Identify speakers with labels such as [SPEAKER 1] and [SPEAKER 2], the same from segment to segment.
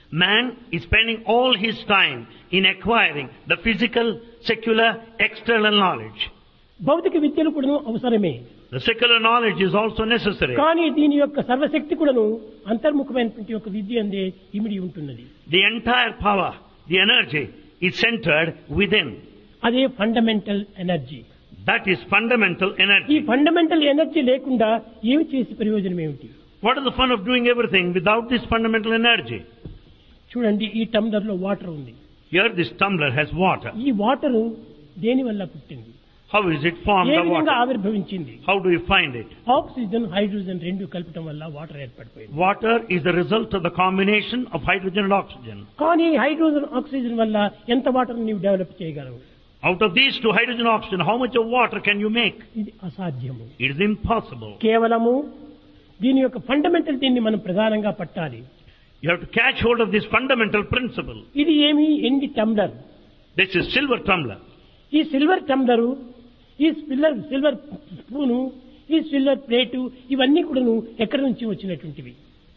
[SPEAKER 1] Man is spending all his time in acquiring the physical, secular, external knowledge.
[SPEAKER 2] భౌతిక విద్యలు కూడా అవసరమే.
[SPEAKER 1] The secular knowledge is also necessary.
[SPEAKER 2] కానీ దీని యొక్క సర్వశక్తి కూడాను అంతర్ముఖమైనటువంటి ఒక విద్య అందే ఇమిడి ఉంటున్నది.
[SPEAKER 1] The entire power, the energy is centered within.
[SPEAKER 2] అదే fundamental energy.
[SPEAKER 1] That is fundamental
[SPEAKER 2] ఈ
[SPEAKER 1] energy.
[SPEAKER 2] ఫండమెంటల్ ఎనర్జీ లేకుండా ఏమి చేసి ప్రయోజనం ఏమిటి?
[SPEAKER 1] What is the fun of doing everything without this fundamental energy?
[SPEAKER 2] చూడండి, ఈ టంబ్లర్ లో వాటర్ ఉంది.
[SPEAKER 1] Here this tumbler has water.
[SPEAKER 2] ఈ వాటర్ దేని వల్ల పుట్టింది?
[SPEAKER 1] How is it formed,
[SPEAKER 2] A
[SPEAKER 1] the
[SPEAKER 2] విధంగా
[SPEAKER 1] water?
[SPEAKER 2] ఆవిర్భవించింది?
[SPEAKER 1] How do you find it?
[SPEAKER 2] Oxygen hydrogen రెండు కలపటం వల్ల water ఏర్పడిపోయింది.
[SPEAKER 1] Water is the result of the combination of hydrogen and oxygen.
[SPEAKER 2] కానీ hydrogen oxygen వల్ల ఎంత వాటర్ నీవు డెవలప్ చేయగలవు?
[SPEAKER 1] Out of these two, hydrogen and oxygen, how much of water can you make?
[SPEAKER 2] ఇది అసాధ్యము.
[SPEAKER 1] It is impossible.
[SPEAKER 2] కేవలము దీని యొక్క ఫండమెంటల్ దీన్ని మనం ప్రధానంగా పట్టాలి.
[SPEAKER 1] You have to catch hold of this fundamental principle.
[SPEAKER 2] ఇది ఏమి? ఎండి tumbler.
[SPEAKER 1] This is silver tumbler.
[SPEAKER 2] ఈ సిల్వర్ టంబ్లరు, ఈ సిల్వర్ స్పూను, ఈ సిల్వర్ ప్లేటు ఇవన్నీ కూడాను ఎక్కడి నుంచి వచ్చినటువంటివి?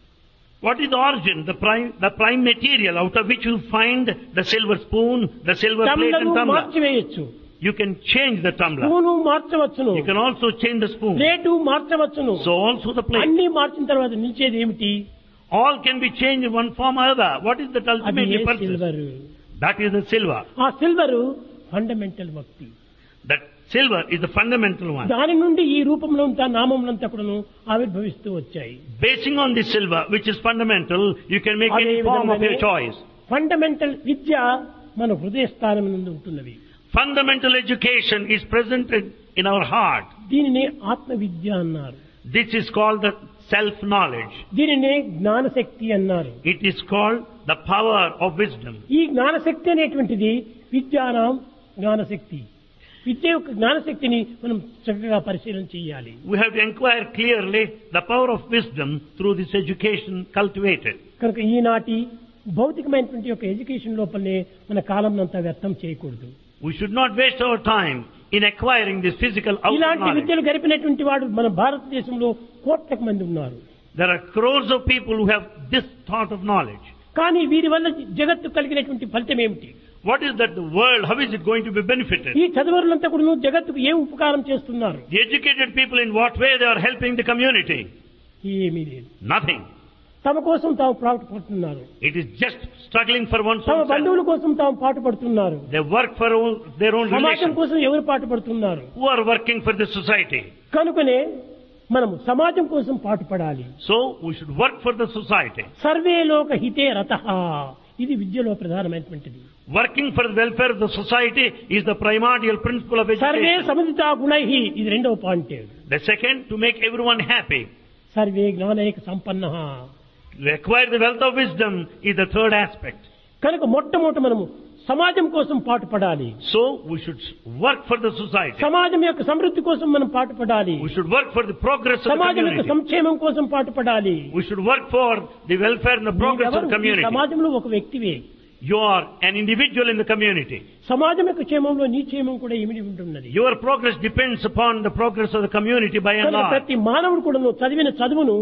[SPEAKER 1] What is the origin, the prime material out of which you find the silver spoon, the silver plate and
[SPEAKER 2] టంబ్లరు
[SPEAKER 1] tumbler?
[SPEAKER 2] మార్చివేయచ్చు.
[SPEAKER 1] You can change the tumbler.
[SPEAKER 2] Spoon మార్చవచ్చును.
[SPEAKER 1] You can also change the spoon.
[SPEAKER 2] Plate మార్చవచ్చును.
[SPEAKER 1] So also the plate.
[SPEAKER 2] అన్ని మార్చిన తర్వాత నిలిచేది ఏమిటి?
[SPEAKER 1] All can be changed in one form or other. What is that
[SPEAKER 2] అది
[SPEAKER 1] ultimately purpose?
[SPEAKER 2] Silver.
[SPEAKER 1] That is the silver.
[SPEAKER 2] ఆ silver fundamental భక్తి.
[SPEAKER 1] That silver is the fundamental one.
[SPEAKER 2] దాని నుండి ఈ రూపంలో నామంలంతా కూడాను ఆవిర్భవిస్తూ వచ్చాయి.
[SPEAKER 1] Basing on this silver, which is fundamental, you can make any form of your choice.
[SPEAKER 2] Fundamental విద్య మన హృదయ స్థానం నందు ఉంటున్నది.
[SPEAKER 1] Fundamental education is presented in our heart.
[SPEAKER 2] దీనిని ఆత్మ విద్య అన్నారు.
[SPEAKER 1] This is called the self-knowledge.
[SPEAKER 2] దీనినే జ్ఞానశక్తి అన్నారు.
[SPEAKER 1] It is called the power of wisdom.
[SPEAKER 2] ఈ జ్ఞానశక్తి అనేటువంటిది విద్యానాం జ్ఞానశక్తి. విద్య యొక్క జ్ఞానశక్తిని మనం చక్కగా పరిశీలన చేయాలి.
[SPEAKER 1] We have to inquire clearly the power of wisdom through this education cultivated.
[SPEAKER 2] కనుక ఈనాటి భౌతికమైనటువంటి యొక్క ఎడ్యుకేషన్ లోపలనే మన కాలం అంతా వ్యర్థం చేయకూడదు.
[SPEAKER 1] We should not waste our time in acquiring this physical outer
[SPEAKER 2] ఇలాంటి
[SPEAKER 1] knowledge.
[SPEAKER 2] విద్యలు గడిపినటువంటి వాడు మన భారతదేశంలో కోట్లకు మంది ఉన్నారు.
[SPEAKER 1] There are crores of people who have this thought of knowledge.
[SPEAKER 2] కానీ వీరి వల్ల జగత్తు కలిగినటువంటి ఫలితం ఏమిటి?
[SPEAKER 1] What is that the world, how is it going to be benefited?
[SPEAKER 2] ఈ చదువులంతా కూడా జగత్తుకు ఏం ఉపకారం చేస్తున్నారు?
[SPEAKER 1] The educated people, in what way they are helping the community?
[SPEAKER 2] ఏమీ లేదు.
[SPEAKER 1] Nothing.
[SPEAKER 2] తమ కోసం తాము పాటుపడుతున్నారు.
[SPEAKER 1] It is just struggling for one's
[SPEAKER 2] తమ
[SPEAKER 1] own self.
[SPEAKER 2] బంధువుల కోసం తాము పాటుపడుతున్నారు.
[SPEAKER 1] They work for their own
[SPEAKER 2] సమాజం
[SPEAKER 1] relations.
[SPEAKER 2] కోసం ఎవరు పాటుపడుతున్నారు?
[SPEAKER 1] Who are working for the society.
[SPEAKER 2] కనుకనే మనము సమాజం కోసం పాటుపడాలి.
[SPEAKER 1] So we should work for the society.
[SPEAKER 2] Survey లోక హితే రతః. ఇది విద్యలో ప్రధానమైనటువంటిది.
[SPEAKER 1] Working for the welfare of the society is the primordial principle of
[SPEAKER 2] survey
[SPEAKER 1] education.
[SPEAKER 2] సముదితా గుణైః. ఇది రెండవ point.
[SPEAKER 1] The second, to make everyone happy.
[SPEAKER 2] Survey జ్ఞానైక సంపన్నః.
[SPEAKER 1] To acquire the wealth of wisdom is the third aspect.
[SPEAKER 2] కనుక మొట్టమొదట మనము సమాజం కోసం పాటుపడాలి.
[SPEAKER 1] So we should work for the society.
[SPEAKER 2] సమాజం యొక్క సమృద్ధి కోసం మనం పాటుపడాలి.
[SPEAKER 1] We should work for the progress of the
[SPEAKER 2] సమాజం యొక్క
[SPEAKER 1] community.
[SPEAKER 2] సంక్షేమం కోసం పాటుపడాలి.
[SPEAKER 1] We should work for the welfare and the progress of the community.
[SPEAKER 2] సమాజంలో ఒక వ్యక్తివే.
[SPEAKER 1] You are an individual in the community.
[SPEAKER 2] సమాజం యొక్క క్షేమంలో నీ క్షేమం కూడా ఇమిడి ఉంటున్నది.
[SPEAKER 1] Your progress depends upon the progress of the community by and large.
[SPEAKER 2] ప్రతి మానవుడు కూడా చదివిన చదువును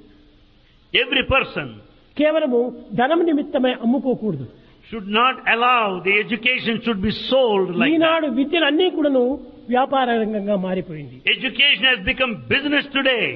[SPEAKER 1] Every person
[SPEAKER 2] కేవలము ధనం నిమిత్తమై అమ్ముకోకూడదు.
[SPEAKER 1] should not allow the education should be sold like that.
[SPEAKER 2] ఈనాడు విద్యలు అన్నీ కూడాను వ్యాపార రంగంగా మారిపోయింది.
[SPEAKER 1] Education has become business today.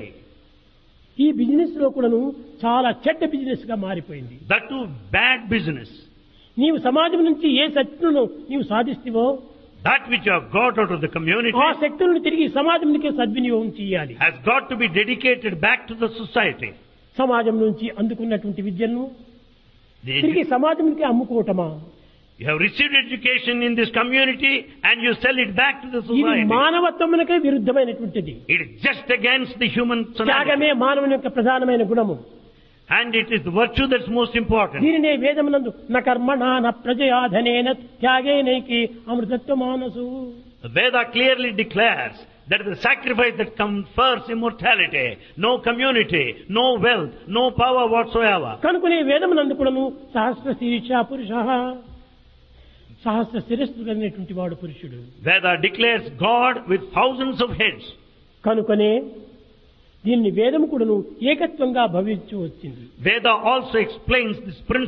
[SPEAKER 2] ఈ బిజినెస్ లో కూడాను చాలా చెడ్డ బిజినెస్ గా మారిపోయింది.
[SPEAKER 1] That too bad business.
[SPEAKER 2] నీవు సమాజం నుంచి ఏ శక్తులను నీవు సాధిస్తావో
[SPEAKER 1] That which you have got out of the community
[SPEAKER 2] ఆ శక్తులను తిరిగి సమాజంకే సద్వినియోగం చేయాలి.
[SPEAKER 1] has got to be dedicated back to the society.
[SPEAKER 2] సమాజం నుంచి అందుకున్నటువంటి విద్యను
[SPEAKER 1] The
[SPEAKER 2] తిరిగి సమాజంకే అమ్ముకోవటమా?
[SPEAKER 1] You have received education in this community and you sell it back to the
[SPEAKER 2] ఇది
[SPEAKER 1] society.
[SPEAKER 2] మానవత్వమునకే విరుద్ధమైనటువంటిది.
[SPEAKER 1] It is just against the human nature.
[SPEAKER 2] త్యాగమే మానవుని యొక్క ప్రధానమైన గుణము.
[SPEAKER 1] And it is the virtue that's most important.
[SPEAKER 2] దీనినే వేదమునందు న కర్మణా న ప్రజయా ధనేన త్యాగేనైకి అమృతత్వ మానసు.
[SPEAKER 1] The Veda clearly declares that the sacrifice that confers immortality, no community, no wealth, no power whatsoever.
[SPEAKER 2] కనుకనే వేదమునందు కూడాను సహస్ర శీర్ష పురుష, సహస్ర శిరస్సు కలిగినటువంటి వాడు పురుషుడు.
[SPEAKER 1] Veda declares God with thousands of heads.
[SPEAKER 2] కనుకనే దీన్ని వేదము కూడాను ఏకత్వంగా భవించి వచ్చింది.
[SPEAKER 1] Veda also explains this principle